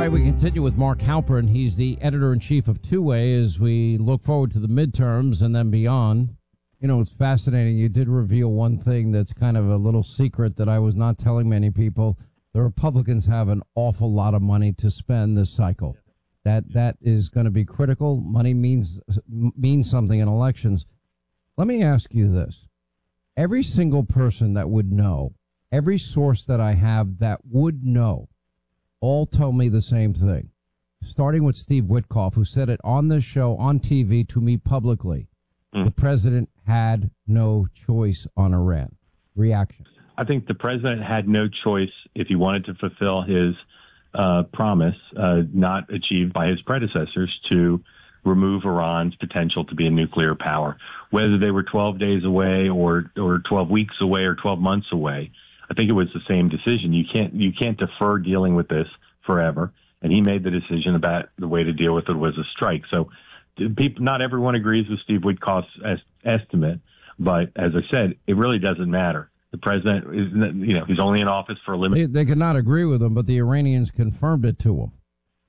right, we continue with Mark Halperin. He's the editor-in-chief of Two Way as we look forward to the midterms and then beyond. You know, it's fascinating. You did reveal one thing that's kind of a little secret that I was not telling many people. The Republicans have an awful lot of money to spend this cycle. That is going to be critical. Money means something in elections. Let me ask you this. Every single person that would know, every source that I have that would know, all told me the same thing, starting with Steve Witkoff, who said it on this show, on TV, to me publicly. The president had no choice on Iran. Reaction? I think the president had no choice if he wanted to fulfill his promise, not achieved by his predecessors, to remove Iran's potential to be a nuclear power. Whether they were 12 days away or 12 weeks away or 12 months away, I think it was the same decision. You can't defer dealing with this forever. And he made the decision about the way to deal with it was a strike. So not everyone agrees with Steve Witkoff's estimate, but as I said, it really doesn't matter. The president is, he's only in office for a limited. They could not agree with him, but the Iranians confirmed it to him.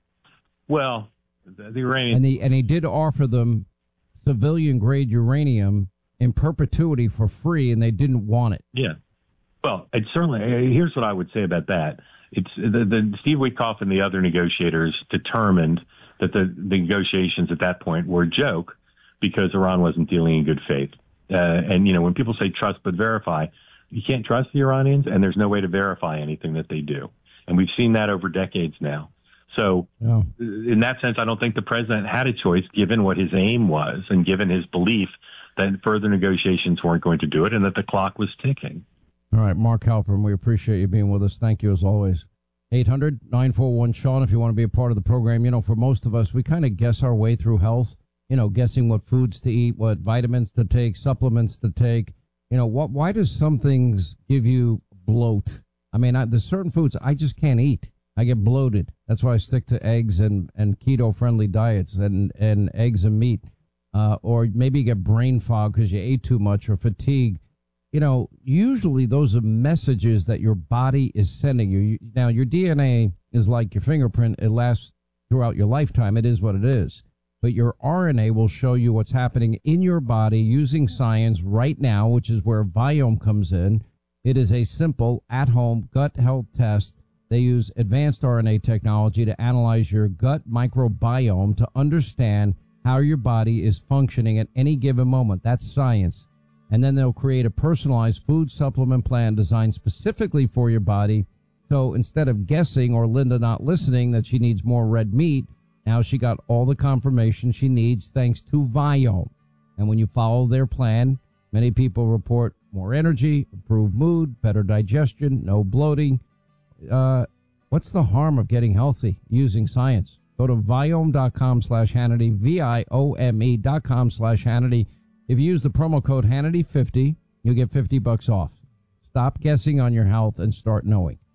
Well, the Iranians, and he did offer them civilian grade uranium in perpetuity for free, and they didn't want it. Yeah. Well, it's certainly, here's what I would say about that. It's the Steve Witkoff and the other negotiators determined that the negotiations at that point were a joke because Iran wasn't dealing in good faith. And when people say trust but verify, you can't trust the Iranians, and there's no way to verify anything that they do. And we've seen that over decades now. So in that sense, I don't think the president had a choice given what his aim was and given his belief that further negotiations weren't going to do it and that the clock was ticking. All right, Mark Halperin, we appreciate you being with us. Thank you as always. 800-941-SEAN if you want to be a part of the program. For most of us, we kind of guess our way through health, guessing what foods to eat, what vitamins to take, supplements to take. Why does some things give you bloat? I mean, there's certain foods I just can't eat. I get bloated. That's why I stick to eggs and keto-friendly diets and eggs and meat. Or maybe you get brain fog because you ate too much or fatigue. Usually those are messages that your body is sending you. Now, your DNA is like your fingerprint. It lasts throughout your lifetime. It is what it is. But your RNA will show you what's happening in your body using science right now, which is where Viome comes in. It is a simple at-home gut health test. They use advanced RNA technology to analyze your gut microbiome to understand how your body is functioning at any given moment. That's science. And then they'll create a personalized food supplement plan designed specifically for your body. So instead of guessing or Linda not listening that she needs more red meat, now she got all the confirmation she needs thanks to Viome. And when you follow their plan, many people report more energy, improved mood, better digestion, no bloating. What's the harm of getting healthy using science? Go to Viome.com/Hannity, Viome.com/Hannity. If you use the promo code Hannity50, you'll get $50 off. Stop guessing on your health and start knowing.